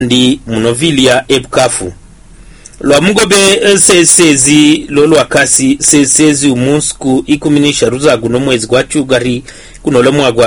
ndi munovilia ebukafu lwa mugobe sesezi lolo akasi sesezi umusku 13 guno mwezi gwa Cyugari kuno lo mwaka wa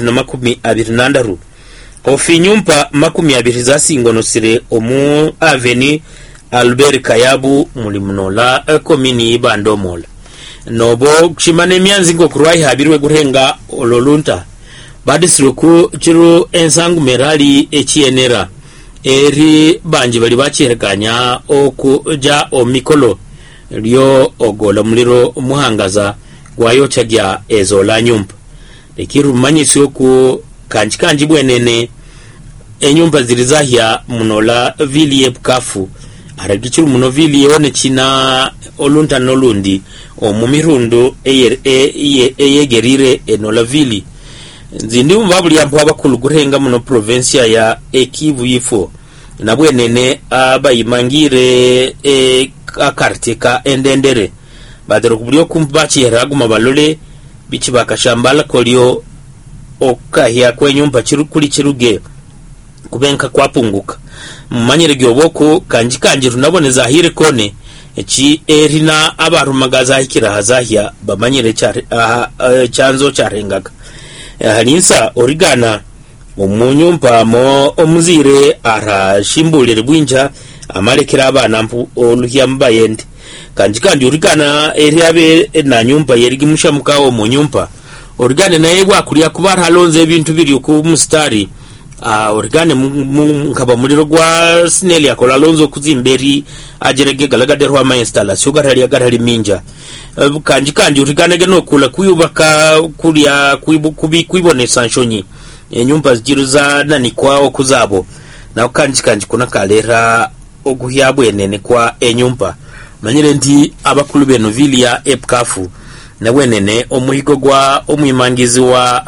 2026 ofi nyumpa 20 zasingonosire omu aveni Albert Kayabu muri munola komini Bandomola nobo kushimane myanzi ngo kurwai habirwe gurenga ololunta badisiruku chiru ensangu merali echienera eri banji bali bacherekanya okuja omikolo lyo ogola muliro muhangaza gwayo chagya ezola nyumba lekiru manyisi oku kanji bwenene enyumba zilizahya munola vili ebukafu aragichiru muno vili one china olunta nolundi omumirundu eyegerire enola vili nzindi umabuli ampo abakulu gurenga muno provincia ya Kivu yifo nabwenene abayimangire akarteka endendere badero kubulyo kumbachi heraguma balole bichi bakashambala kolyo okahya kwenyumba kuri kiruge kubenka kwapunguka mumanyire gyoboko kanji runaboneza hire kone echi erina abarumagaza hikira hazahya bamanyire chanzo charengaga halinsa origana omunyumpa mo omuzire arashimbulire bwinja amalekera abana mpu oluhyamba yende kandi origana eriabe na nyumpa yerigimusha mukawo munyumpa origane naye bwakulya kubara halonze ebintu biri ku mustari origane nkaba muliro gwa sneli akola lonzo kuzimberi ajerege galagaderwa ma installation garali minja kanji origane geno kula kuyubaka kulya kuibone sanshonyi enyumba ziruza nani kwao kuzabo na kanji kuna kalera oguhyabwenene kwa enyumba manyire ndi abakulu benovilia ebukafu na wenene omuhigo gwa omwimangizi wa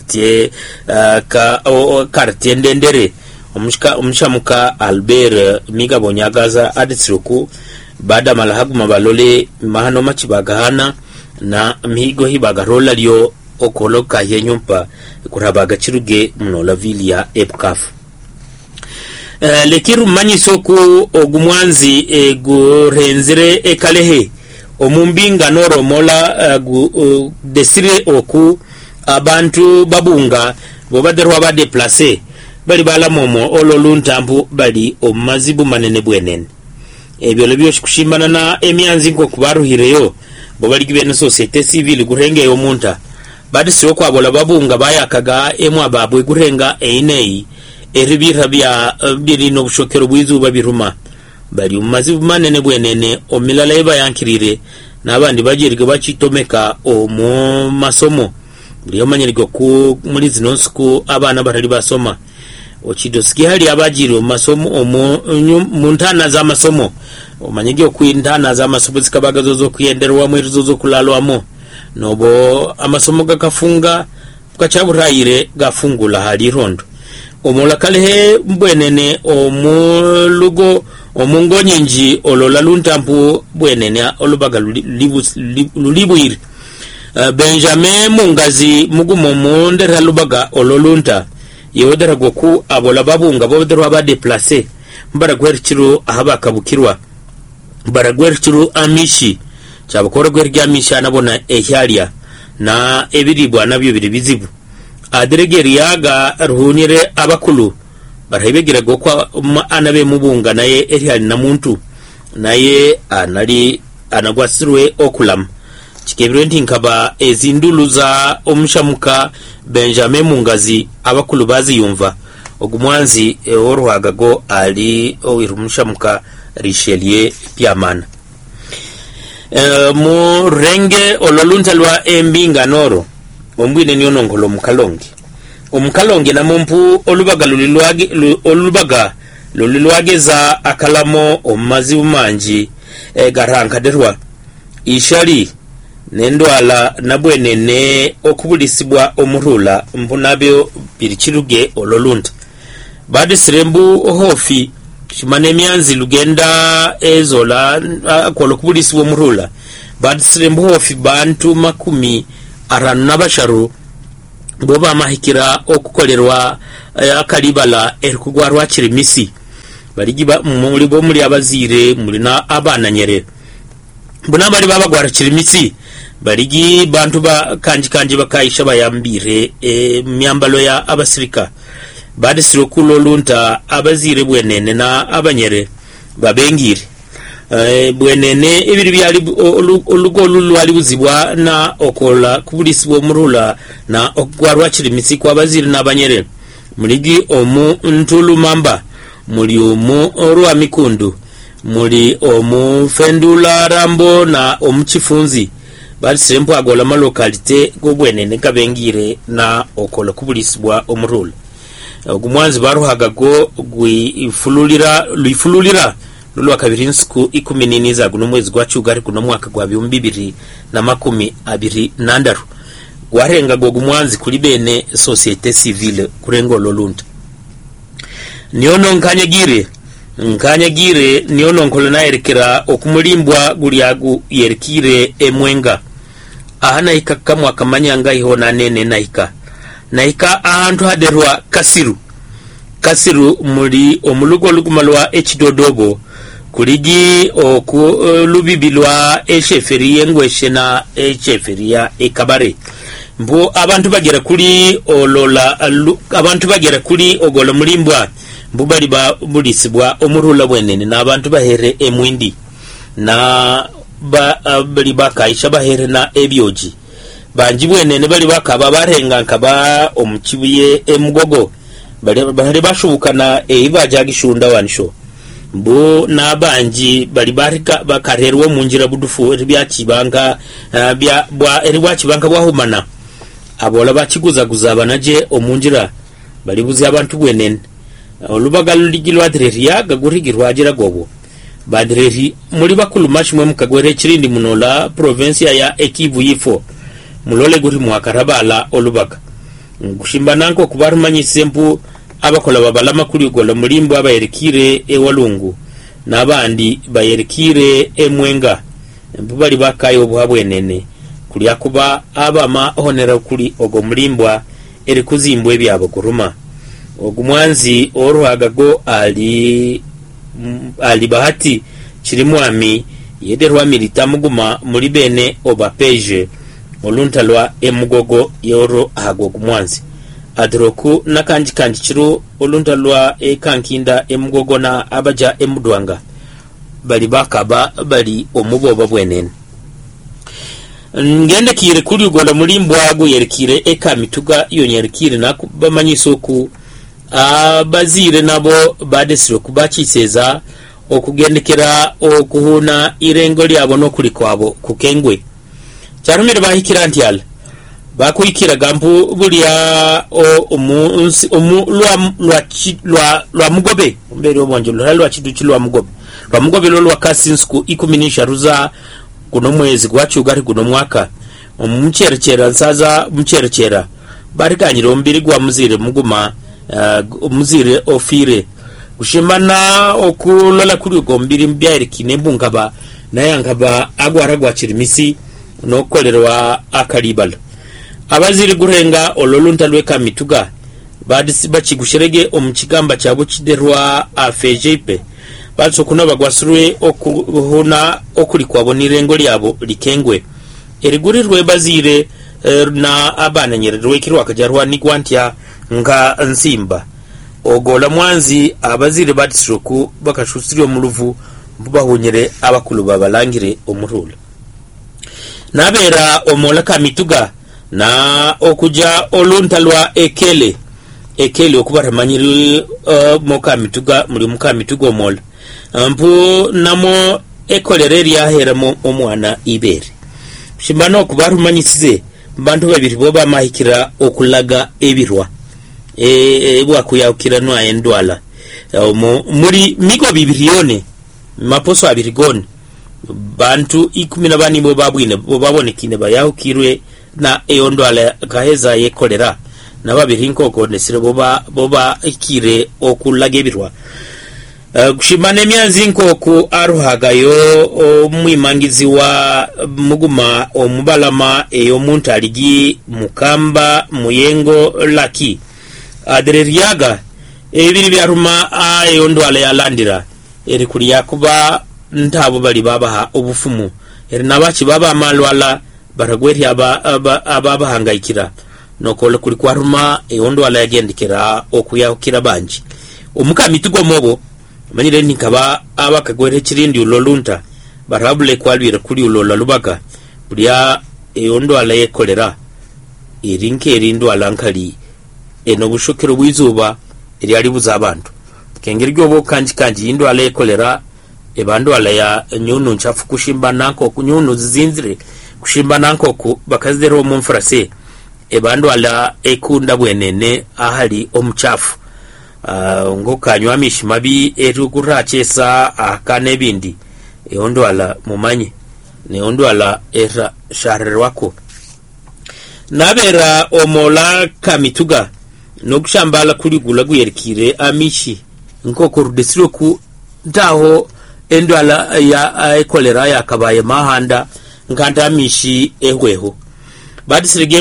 quartier ndendere omushamuka Albert Migabonyagaza adisiruku bada malahagu mabalole mahano machibagahana na mihigo hibagarola lyo okoloka yenyumpa kurabaga chiruge munola vilia ebukafu lekiru manyisoku ogumwanzi gurenzire ekalehe omumbinga noromola desire oku abantu babunga bobaderwa badeplace bali balamomo ololuntambu bali omazibu manene bwenene ebyo lebyo kushimana na emyanzi ngo kubaruhireyo bobali gibene societe civile gurenge omunta badisiro kwabola babunga bayakaga emwa babwe gurenga einei eribira bya birino bushokero bwizuba biruma bali umazibu manene bwenene omilala eba yankirire nabandi bagirige bachitomeka omu masomo buriyo manyirige ku muri zinonsuku abana barali basoma ochidoski hali abagiro masomo muntana za masomo omanyige kwintana za masomo zikabagazo zo kuyenderwa mwezo zo kulalwamo nobo amasomo gakafunga kachaburayire gafungula hali rondo omola kalehe mbwenene omulugo omungonyinji olola luntampu bwenene olubaga lulibwiri Benjamin Mungazi mugumo mondera lubaga ololunta yodera goku abola babunga boderwa badeplace mbaragwerchiro ahabakabukirwa baragwerchiro amishi cyabakora gwergyamisha nabona ehyalia na ebiribwa nabyo biri bizibu aderegeri yaga ruhunire abakulu barahibegira gokwa anabe mubunga naye erihali na muntu naye anagwasirwe okulam chikebiro ntinkaba ezinduluza omushamuka Benjamin Mungazi abakulu baziyumva ogumwanzi orwagago ali owirumushamuka Richelieu Piamana mu renge ololunta lwa embinga noro ombwine niyo nongolo omukalonge na mumpu olubaga lulilwageza akalamo omazibu manji garankaderwa ishali nendwala nabwenene okubulisibwa omurula mbunabyo birikiruge ololunta badisirembu hofi shimane myanzi lugenda ezola akolo kubulisibwa omurula badisirembu hofi bantu 40 boba mahikira okukolerwa akalibala erikugwarwa kirimisi barigiba muri bo muri abazire muri na abana nyere mbona bari babagwara kirimitsi barigi bantu ba kanji bakayisha bayambire myambalo ya abasirika badisiro kulolunta abazire bwenene na abanyere babengire bwenene ibiri byali olugolu ali buzibwa na okola kubulisibwa murula na okwarwa kirimitsi kwa abazire na abanyere muligi omu ntulu mamba muri omu orwa mikundu muri omu fendula rambo na omu chifunzi bali sempo agola malokalite gobwenene kabengire na okola kubulisibwa omurula ogumwanzi baruhaga go luifululira lulwa kabiri nsiku 14 za guno mwezi gwa Cyugari kuno mwaka gwa 2026 warenga go gumwanzi kuri bene societe civile kurengo lolunta niono nkanyagire niono nkolona erekera okumulimbwa gulyagu yerekire emwenga ahana ikakamwa kamanyanga ihona nene naika ahantu haderwa kasiru muri omulugo lugumalwa echidodogo kuligi okulubibilwa esheferi yengweshe na esheferi ya ekabare mbo abantu bagera kuri ogola mulimbwa mbo bali babulisibwa omurula bwenene na abantu bahere emwindi na bali bakayisha bahere na ebyoji banji bwenene bali bakaba barenga nkaba omukibuye emugogo bali bashubukana ibajagishunda wanisho mbo na banji bali barika bakarerwa munjira budufu byakibanga bwa kibanga bwahumana abola bakiguzaguza abanaje omunjira bali buzi abantu bwenene olubaga luligirwa dreria gagurigirwa agira gobo badreri muri bakulu mashimwe mukagwere kirindi munola province ya Ekivu yifo mulole guri mwakarabala olubaga gushimba nanko kubarumanyise mpu abakola babalama kuri gola mulimbo abayerekire ewalungu nabandi bayerekire emwenga mpu bali bakayo bwabwenene kuli akuba abama honera kuri ogo mulimbwa eri kuzimbwe byabo kuruma ogumwanzi oruhagago ali bahati chirimwami yederwa milita muguma muri bene obapeje oluntalwa emugogo yoro hago gumwanzi adroku nakanji chiro oluntalwa ekankinda emugogo na abaja emudwanga bali bakaba bali omuboba bwenene ngende kire kuri gola mulimbwa go yerekire ekamituga yonyerekire nakubamanyiso ku bazire nabo badesiro kubachiseza okugendekera okuhuna irengo lyabo no kuri kwabo kukengwe cyarumire bahikira ntiala bakuyikira gampu bulya lwa mugobe mbere obonje lwa chiduchi lwa mugobe lwa kasinsku 10 ruza kuno mwezi gwa Cyugari kuno mwaka omucherekera nsaza mucherekera barikanyiro mbiri gwa muzire muguma muzire ofire kushimana okulola kuri gombiri mbyarikine mbungaba nayangaba agwara gwa chirimisi no kolerwa akalibala abaziri gurenga ololunta lweka mituga badisi bachigusherege omukigamba cyabo kiderwa afejepe batso kuno bagwasruwe okuhuna okuri kwabo nirengo lyabo likengwe erigurirwe bazire na abana nyererwe kirwa kajarwa nigwantya nga nsimba ogola mwanzi abazire batisroku bakashusiryo muluvu mbahonyere abakulu babalangire omurula nabera omolaka mituga na okuja oluntalwa ekele okubaramanyiri moka mituga muri muka mituga omola mpu namo ekolere yaheramo omwana ibere shimbano okubarumanyisize bantu babiri bo bamahikira okulaga ebirwa bwakuyawukira no endwala muri migo bibiriyone maposo abirigone bantu 12 bo babwine bo babonekine bayawukirwe na eyondwala kaheza yekolera na babiri nkoko nesire boba ikire okulaga ebirwa kushimana emyanzi nkoko aruhagayo omwimangizi wa muguma omubalama eyomuntu aligi mukamba muyengo laki adereriaga ebiri byaruma ayondwala yalandira eri kuri yakuba ntabo bali babaha obufumu eri nabachi baba amalwala baragweri aba hangayikira nokole kuri kwaruma eyondwala yagendekera okuyakira banji omukami tugomobo manyire nikaba abakagwere kirindi ulolunta barabule kwalwira kuri ulola lubaga buriya eyondwala yekolera irinke erindwala nkali eno bushokero bwizuba eri ali buza abantu kengeri gyobo kanji indwala yekolera ebandwala ya nyunu nchafu kushimba nanko kunyunu zizinzire kushimba nanko bakazero mu mfrase ebandwala ekunda bwenene ahali omuchafu ngokanywa mishimabi erukurachesa akane bindi eondwala mumanye ne ondwala era sharerwako nabera omola kamituga nokushambala kuligula guyerikire amishi nkoko rudesiro ku ndaho endwala ya ekolera yakabaye mahanda nkanda amishi ehweho badisirege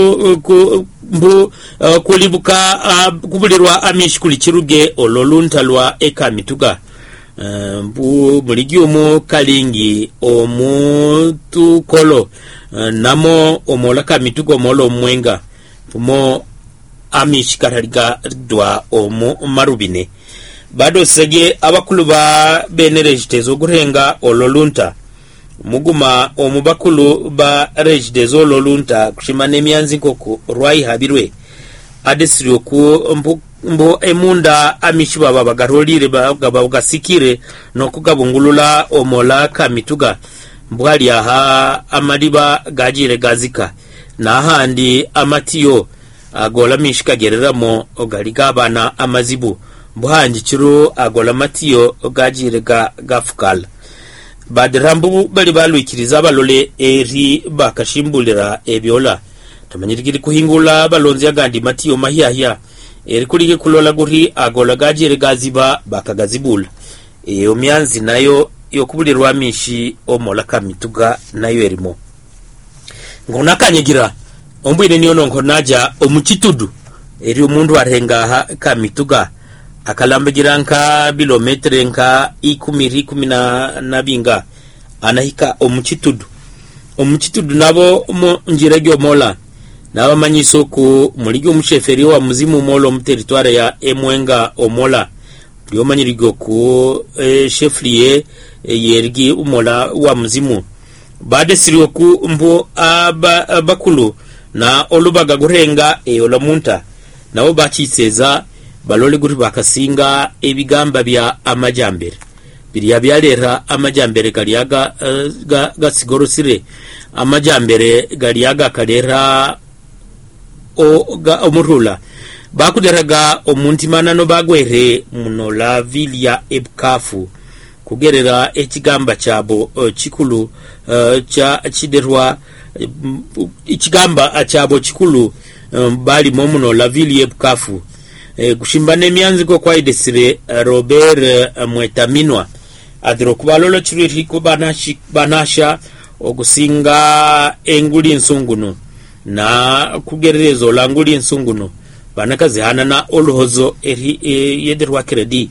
mbu kulibuka kubulirwa amishi kulichiruge ololunta lwa ekamituga mbu muligyomo kalingi omuntu kolo namo omola kamituga molo mwenga pumo amishi kataliga dwa omu marubine bado sege abakulu ba benerejitezo gurenga ololunta muguma omubakulu ba rejitezo ololunta kushimane emyanzi nkoko rwai habirwe adesiro ku mbo emunda amishi baba bagarolire bagasikire nokugabungulula omola kamituga mbwali aha amadiba gajire gazika na handi amatiyo agola mishika gereramo ogaliga abana amazibu buhanji kiro agola matiyo gajire gafukala badrambu bali balwikiriza balole eri bakashimbulira ebyola tamanyirigiri kuhingula balonzi agandi matiyo mahiyahya eri kulige kulola guri agola gajire gaziba bakagazibula eyo myanzi nayo yokubulirwa mishi omola kamituga nayo erimo ngonakanyigira ombwire niyo nonko naja omukitudu eri omundu arenga kamituga akalambagira nka kilometre nka 10 na binga anahika omukitudu nabo mu njira gyo mola naba manyiso ku muligyo musheferi wa muzimu molo mu territoire ya Emwenga omola byo manyirigo ku cheflier yergi umola wa muzimu bade siriwo ku mbo bakulu na olubaga gurenga eyola munta nabo bakiseza balole guri bakasinga ebigamba bya amajambere biriya byalera amajambere galiyaga gasigorosire amajambere galiyaga kalera omurula bakuderaga omuntimana no bagwere munola vilya ebkafu kugerera ekigamba cyabo chikulu cha chiderwa ikigamba cyabo chikulu bali momuno la vilya ebkafu kushimbane myanzi ko kwaidesire Robert Mwetaminwa adiro kubalolo chiriri ko banasha okusinga enguli nsungunu na kugererezo languli nsungunu banakazi hanana oluhozo eri yederwa kredi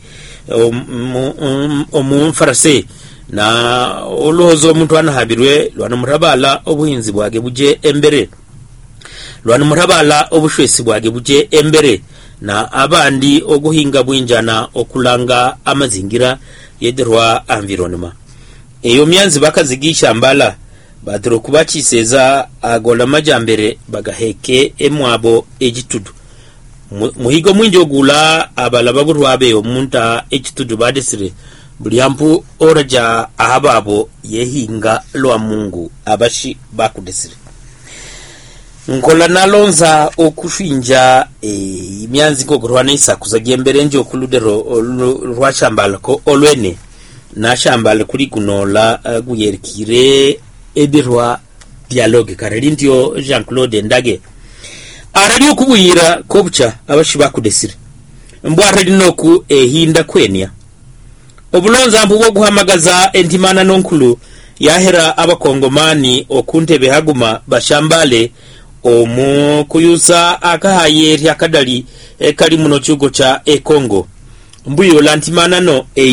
omumfarase na oluhozo omuntu anahabirwe lwana murabala obuhinzi bwage buje embere lwana murabala obushwesi bwage buje embere na abandi oguhinga bwinjana okulanga amazingira yederwa environment eyo myanzi bakazigisha mbala badro kubakiseza agola majambere bagaheke emwabo egitudu muhigo mwinjo ogula abalaba burwabe omunta ekitudu badesire bulyampu oraja ahababo yehinga lwa Mungu abashi bakudesire nkola nalonza okushinja imyanzi ngogorwana isakuza gembere nje okuludero rwa shambala ko olwene na shambala kuri kunola guyerikire edirwa dialogue kareli ndio Jean-Claude Ndage arali okubuyira kobucha abashi bakudesire mbwarali noku ehinda kwenya obulonza mbugo guhamagaza entimana nonkulu yahera abakongomani okuntebe haguma bashambale omu kuyusa akahayeri akadali kali muno chugo cha Kongo mbuyo lantimana no